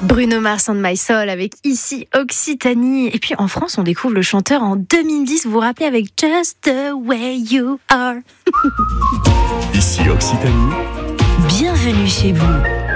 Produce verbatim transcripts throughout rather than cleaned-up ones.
Bruno Mars and My Soul avec Ici Occitanie. Et puis en France, on découvre le chanteur en deux mille dix. Vous vous rappelez avec Just the Way You Are. Ici Occitanie. Bienvenue chez vous.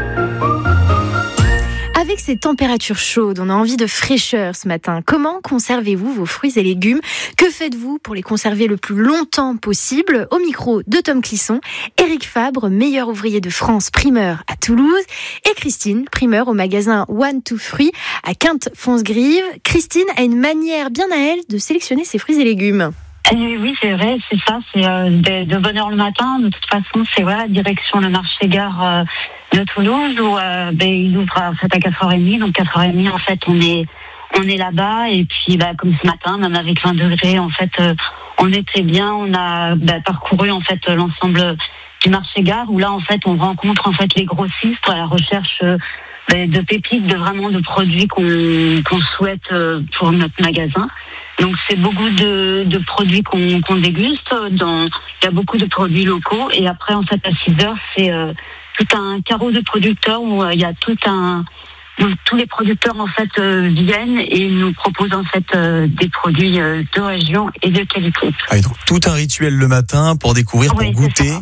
Avec ces températures chaudes, on a envie de fraîcheur ce matin. Comment conservez-vous vos fruits et légumes ? Que faites-vous pour les conserver le plus longtemps possible ? Au micro de Tom Clisson, Éric Fabre, meilleur ouvrier de France, primeur à Toulouse, et Christine, primeur au magasin One to Fruits à Quinte-Fonce-Grive. Christine a une manière bien à elle de sélectionner ses fruits et légumes. Et oui, c'est vrai, c'est ça, c'est euh, de, de bonne heure le matin. De toute façon, c'est voilà, direction le marché-gare euh, de Toulouse où euh, ben, il ouvre en fait à quatre heures trente. Donc quatre heures trente, en fait, on est on est là-bas et puis bah, comme ce matin, même avec vingt degrés, en fait, euh, on est très bien. On a bah, parcouru en fait l'ensemble du marché-gare où là, en fait, on rencontre en fait les grossistes à la recherche euh, de pépites, de vraiment de produits qu'on qu'on souhaite euh, pour notre magasin. Donc c'est beaucoup de, de produits qu'on, qu'on déguste. Dans, il y a beaucoup de produits locaux et après en fait à six heures c'est euh, tout un carreau de producteurs où euh, il y a tout un où tous les producteurs en fait euh, viennent et nous proposent en fait euh, des produits euh, de région et de qualité. Ah, et donc, tout un rituel le matin pour découvrir, oui, pour goûter.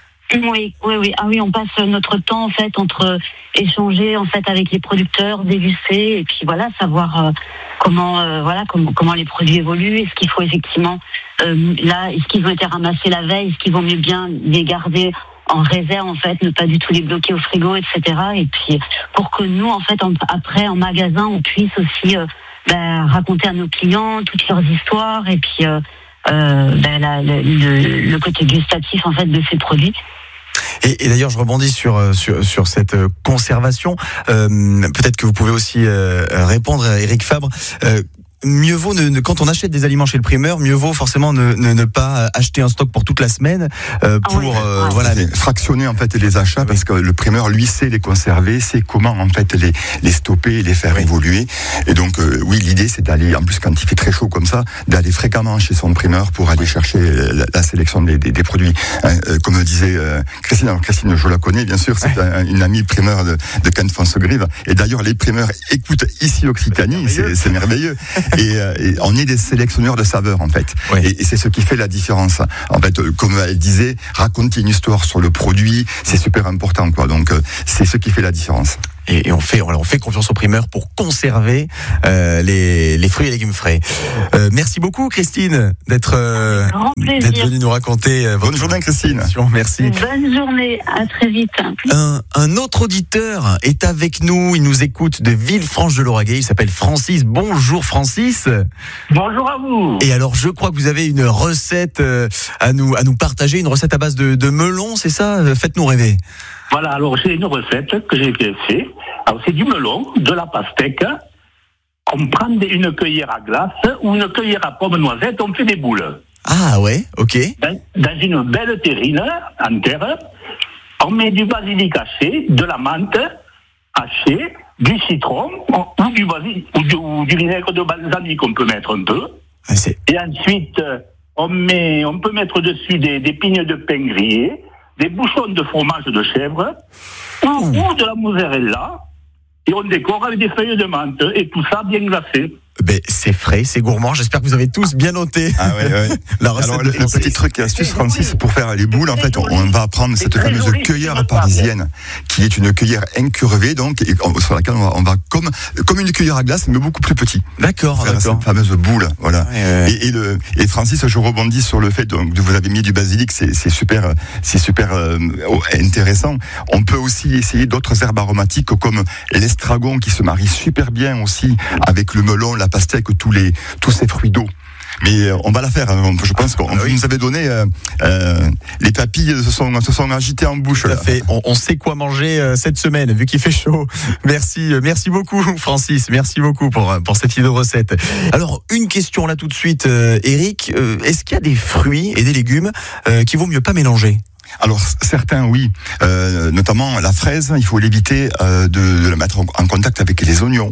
Oui, oui, oui. Ah oui, on passe notre temps en fait entre échanger en fait avec les producteurs, déguster et puis voilà savoir euh, comment euh, voilà comment comment les produits évoluent, est-ce qu'il faut effectivement euh, là est-ce qu'ils ont été ramassés la veille, est-ce qu'il vaut mieux bien les garder en réserve en fait, ne pas du tout les bloquer au frigo, et cetera. Et puis pour que nous en fait en, après en magasin on puisse aussi euh, ben, raconter à nos clients toutes leurs histoires et puis euh, euh, ben, la, le, le, le côté gustatif en fait de ces produits. Et, et d'ailleurs, je rebondis sur sur, sur cette conservation. Euh, peut-être que vous pouvez aussi euh, répondre à Éric Fabre. Euh, Mieux vaut, ne, ne, quand on achète des aliments chez le primeur, mieux vaut forcément ne, ne, ne pas acheter un stock pour toute la semaine euh, pour oui, euh, ouais. voilà fractionner en fait les achats, parce que le primeur lui sait les conserver, sait comment en fait les les stopper et les faire oui. évoluer. Et donc euh, oui, l'idée c'est d'aller, en plus quand il fait très chaud comme ça, d'aller fréquemment chez son primeur pour aller chercher la, la sélection des, des, des produits. Hein, euh, comme disait euh, Christine, alors Christine je la connais bien sûr, c'est un, une amie primeur de, de Quinte-Fonce-Grive. Et d'ailleurs les primeurs écoutent Ici Occitanie, c'est, c'est merveilleux. Et, euh, et on est des sélectionneurs de saveurs en fait, oui. et, et c'est ce qui fait la différence. En fait, euh, comme elle disait, raconter une histoire sur le produit, c'est super important, quoi. Donc euh, c'est ce qui fait la différence. Et, et on fait, on fait confiance aux primeurs pour conserver euh, les, les fruits et légumes frais. Euh, merci beaucoup, Christine, d'être, euh, d'être venue nous raconter. Euh, Bonne journée, Christine. Merci. Bonne journée, à très vite. Un, un autre auditeur est avec nous. Il nous écoute de Villefranche-de-Lauragais. Il s'appelle Francis. Bonjour, Francis. Bonjour à vous. Et alors, je crois que vous avez une recette euh, à nous, à nous partager, une recette à base de, de melon, c'est ça ? Faites-nous rêver. Voilà, alors j'ai une recette que j'ai fait. Alors c'est du melon, de la pastèque. On prend des, une cuillère à glace ou une cuillère à pomme noisette, on fait des boules. Ah ouais, ok. Dans, dans une belle terrine en terre, on met du basilic haché, de la menthe hachée, du citron ou du, basilic, ou du, ou du vinaigre de balsamique qu'on peut mettre un peu. Ah, c'est... Et ensuite, on, met, on peut mettre dessus des, des pignes de pain grillées, des bouchons de fromage de chèvre ou, ou de la mozzarella, et on décore avec des feuilles de menthe et tout ça bien glacé. Ben, c'est frais, c'est gourmand. J'espère que vous avez tous bien noté. Ah ouais, ouais. La recette. Alors, le, le petit truc et astuce, Francis, pour faire les boules, en fait, on, on va prendre cette fameuse cuillère parisienne, qui est une cuillère incurvée, donc, et, sur laquelle on va, on va comme, comme une cuillère à glace, mais beaucoup plus petit. D'accord, faire d'accord. Cette fameuse boule, voilà. Ouais, ouais. Et, et, le, et Francis, je rebondis sur le fait, donc, vous avez mis du basilic, c'est, c'est super, c'est super euh, intéressant. On peut aussi essayer d'autres herbes aromatiques, comme l'estragon, qui se marie super bien aussi avec le melon, la pastèque, tous les tous ces fruits d'eau. Mais euh, on va la faire. Hein. Je pense qu'on ah oui. nous avait donné euh, euh, les papilles se sont se sont agitées en bouche. Tout à là. fait. On, on sait quoi manger euh, cette semaine vu qu'il fait chaud. Merci, euh, merci beaucoup, Francis. Merci beaucoup pour pour cette idée de recette. Alors une question là tout de suite, euh, Éric. Euh, est-ce qu'il y a des fruits et des légumes euh, qui vaut mieux pas mélanger ? Alors certains oui, euh, notamment la fraise. Il faut l'éviter euh, de, de la mettre en contact avec les oignons.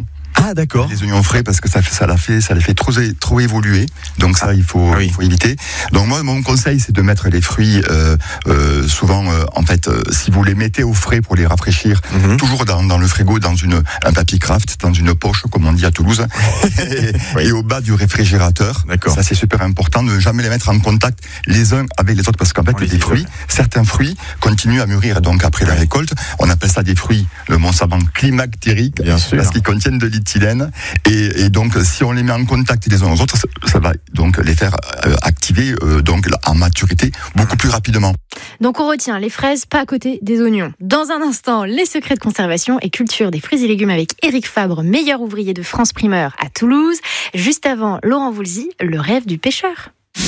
Ah d'accord. Les oignons frais parce que ça fait, ça l'a fait, ça les fait trop, trop évoluer. Donc ça, il faut, oui. il faut éviter. Donc moi, mon conseil, c'est de mettre les fruits. Euh, euh, souvent, euh, en fait, euh, si vous les mettez au frais pour les rafraîchir, mm-hmm. toujours dans, dans le frigo, dans une un papier craft, dans une poche, comme on dit à Toulouse, et, oui. et au bas du réfrigérateur. D'accord. Ça, c'est super important de ne jamais les mettre en contact les uns avec les autres parce qu'en fait, les, les fruits, certains fruits continuent à mûrir. Donc après la récolte, on appelle ça des fruits, le mot savant climactériques, bien sûr, parce qu'ils contiennent de l'éthylène. Et, et donc, si on les met en contact les uns aux autres, ça, ça va donc les faire euh, activer euh, donc en maturité beaucoup plus rapidement. Donc on retient les fraises pas à côté des oignons. Dans un instant, les secrets de conservation et culture des fruits et légumes avec Éric Fabre, meilleur ouvrier de France Primeur à Toulouse. Juste avant, Laurent Voulzy, le rêve du pêcheur.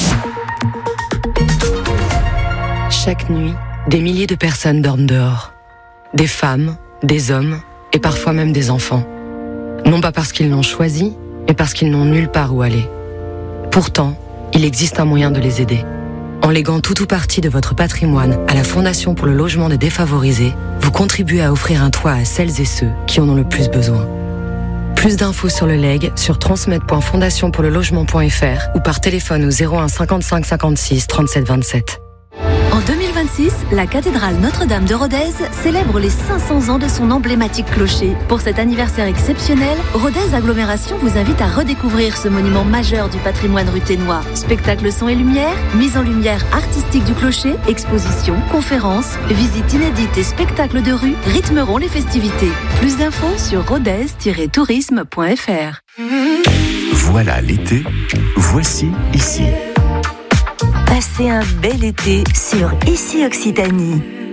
Chaque nuit, des milliers de personnes dorment dehors. Des femmes, des hommes et parfois même des enfants. Non pas parce qu'ils l'ont choisi, mais parce qu'ils n'ont nulle part où aller. Pourtant, il existe un moyen de les aider. En léguant tout ou partie de votre patrimoine à la Fondation pour le logement des défavorisés, vous contribuez à offrir un toit à celles et ceux qui en ont le plus besoin. Plus d'infos sur le legs sur transmed point fondation pour le logement point f r ou par téléphone au zéro un cinquante-cinq cinquante-six trente-sept vingt-sept. En deux mille vingt-six, la cathédrale Notre-Dame de Rodez célèbre les cinq cents ans de son emblématique clocher. Pour cet anniversaire exceptionnel, Rodez Agglomération vous invite à redécouvrir ce monument majeur du patrimoine ruthénois. Spectacle son et lumière, mise en lumière artistique du clocher, expositions, conférences, visites inédites et spectacles de rue rythmeront les festivités. Plus d'infos sur rodez tiret tourisme point f r. Voilà l'été, voici ici. Passez un bel été sur Ici Occitanie.